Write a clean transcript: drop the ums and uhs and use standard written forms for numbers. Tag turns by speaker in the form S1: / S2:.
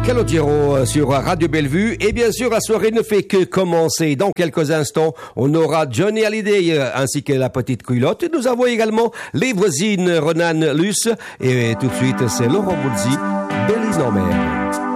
S1: Calogero sur Radio Bellevue. Et bien sûr, la soirée ne fait que commencer. Dans quelques instants, on aura Johnny Hallyday ainsi que la petite culotte. Nous avons également les voisines Ronan Luce. Et tout de suite, c'est Laurent Boulzy, Belle-Île-en-Mer.